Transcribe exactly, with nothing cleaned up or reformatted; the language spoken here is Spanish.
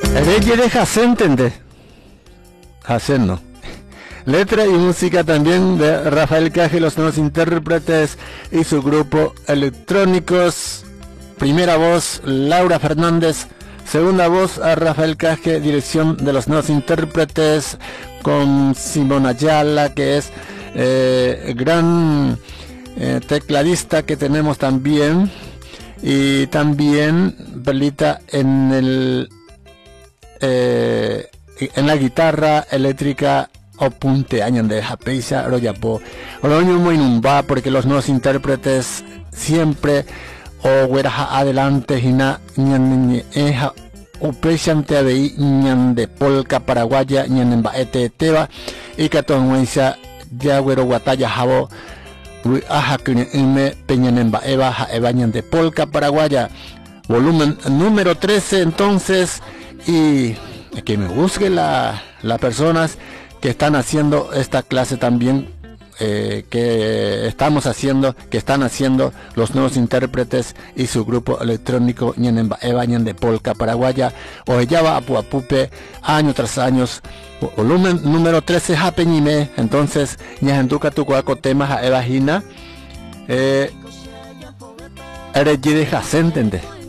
Reyes de Jacentende. Jacen no. Letra y música también de Rafael Caje, los nuevos intérpretes y su grupo Electrónicos. Primera voz Laura Fernández, segunda voz a Rafael Caje, dirección de los nuevos intérpretes con Simón Ayala, que es eh, gran eh, tecladista que tenemos también, y también Perlita en el eh, en la guitarra eléctrica Opunte añan de Japeisa Royapo Oloño muy numba, porque los nuevos intérpretes siempre o gueraja adelante hina ñan eja upechante abei ñan de polka paraguaya ñan en baete teba y catonguensa ya güero guataya jabo aja me peñan en baeva jaeva ñan de polka paraguaya, volumen número trece. Entonces, y que me busquen la, las personas que están haciendo esta clase también, eh, que estamos haciendo, que están haciendo los nuevos intérpretes y su grupo electrónico Ñanemba Eva Ñan de polka paraguaya, o ella va a Puapupe año tras año, volumen número trece Japeñime. Entonces Ñajenduca Tucuaco temas a Eva Gina, eh, eres de Jacentende.